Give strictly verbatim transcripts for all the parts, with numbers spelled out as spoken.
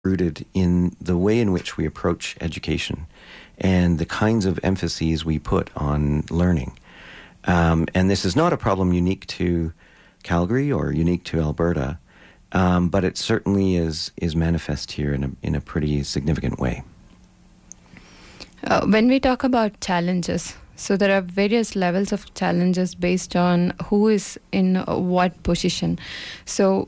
rooted in the way in which we approach education and the kinds of emphases we put on learning. Um, and this is not a problem unique to Calgary or unique to Alberta, um, but it certainly is is manifest here in a in a pretty significant way. Uh, when we talk about challenges, so there are various levels of challenges based on who is in what position. So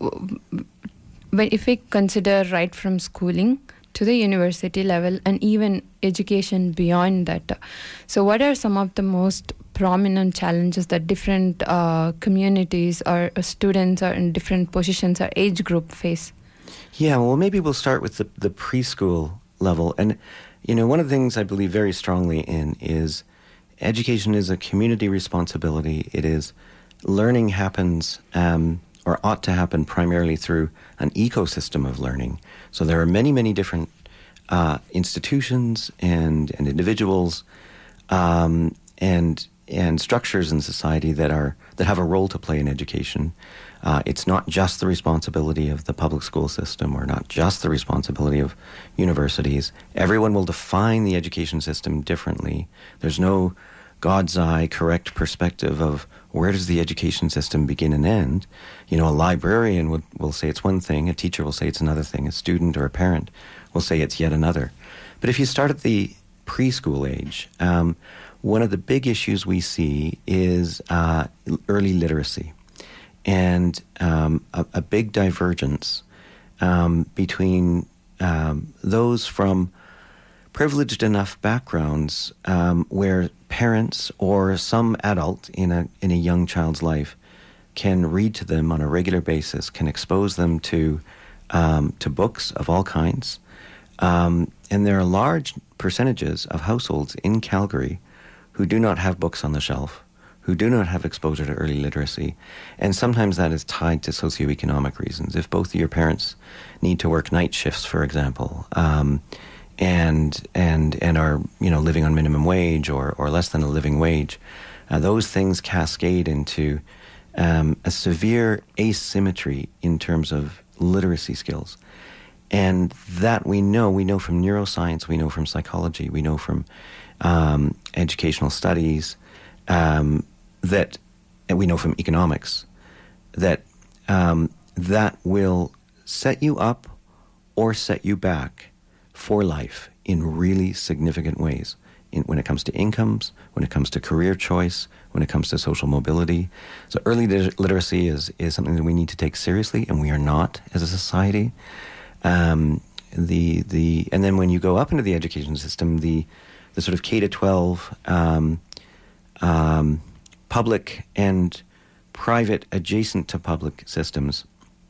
when, if we consider right from schooling to the university level and even education beyond that, so what are some of the most prominent challenges that different uh, communities or students or in different positions or age group face? Yeah, well, maybe we'll start with the, the preschool level. And, you know, one of the things I believe very strongly in is education is a community responsibility. It is learning happens um, or ought to happen primarily through an ecosystem of learning. So there are many, many different uh, institutions and, and individuals um, and and structures in society that are that have a role to play in education. Uh, it's not just the responsibility of the public school system or not just the responsibility of universities. Everyone will define the education system differently. There's no God's eye correct perspective of where does the education system begin and end. You know, a librarian would, will say it's one thing, a teacher will say it's another thing, a student or a parent will say it's yet another. But if you start at the preschool age, um, one of the big issues we see is uh, early literacy and um, a, a big divergence um, between um, those from privileged enough backgrounds um, where parents or some adult in a in a young child's life can read to them on a regular basis, can expose them to um, to books of all kinds. Um, and there are large percentages of households in Calgary who do not have books on the shelf, who do not have exposure to early literacy. And sometimes that is tied to socioeconomic reasons. If both of your parents need to work night shifts, for example, um, and and and are, you know, living on minimum wage or, or less than a living wage, uh, those things cascade into um, a severe asymmetry in terms of literacy skills. And that we know, we know from neuroscience, we know from psychology, we know from um, educational studies, um, that, and we know from economics, that um, that will set you up or set you back for life in really significant ways. In, when it comes to incomes, when it comes to career choice, when it comes to social mobility. So early literacy is, is something that we need to take seriously, and we are not as a society. Um, the the and then when you go up into the education system, the the sort of K to twelve um, um, public and private adjacent to public systems,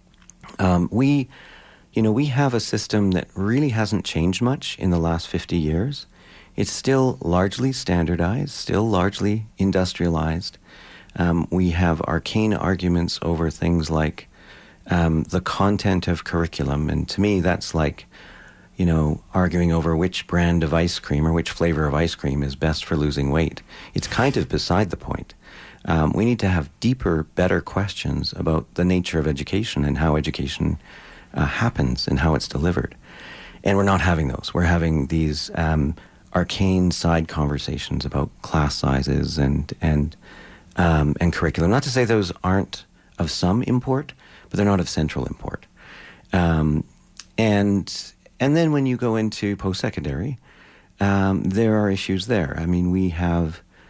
um, we you know we have a system that really hasn't changed much in the last fifty years. It's still largely standardized, still largely industrialized. Um, we have arcane arguments over things like Um, the content of curriculum, and to me that's like, you know, arguing over which brand of ice cream or which flavor of ice cream is best for losing weight. It's kind of beside the point. Um, we need to have deeper, better questions about the nature of education and how education uh, happens and how it's delivered. And we're not having those. We're having these um, arcane side conversations about class sizes and and um, and curriculum. Not to say those aren't of some import, but they're not of central import. Um, and and then when you go into post-secondary, um, there are issues there. I mean, we have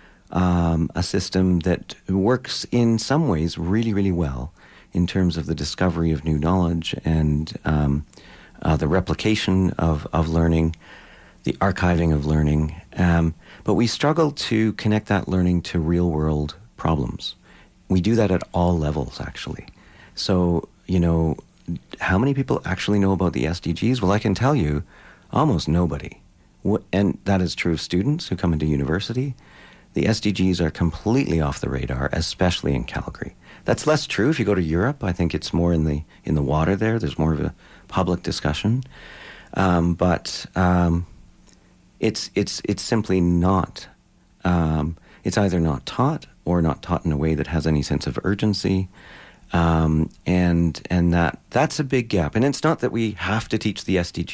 um, a system that works in some ways really, really well in terms of the discovery of new knowledge and um, uh, the replication of, of learning, the archiving of learning. Um, but we struggle to connect that learning to real-world problems. We do that at all levels, actually. So, you know, how many people actually know about the S D Gs? Well, I can tell you, almost nobody. And that is true of students who come into university. The S D Gs are completely off the radar, especially in Calgary. That's less true if you go to Europe. I think it's more in the in the water there. There's more of a public discussion. Um, but um, it's it's it's simply not. Um, it's either not taught or not taught in a way that has any sense of urgency. Um, and and that that's a big gap. And it's not that we have to teach the S D